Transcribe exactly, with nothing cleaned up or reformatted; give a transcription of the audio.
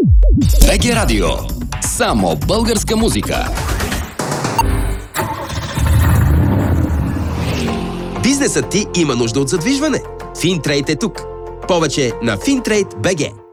БГ Радио. Само българска музика. Бизнесът ти има нужда от задвижване. Финтрейд е тук. Повече на Финтрейд точка би джи.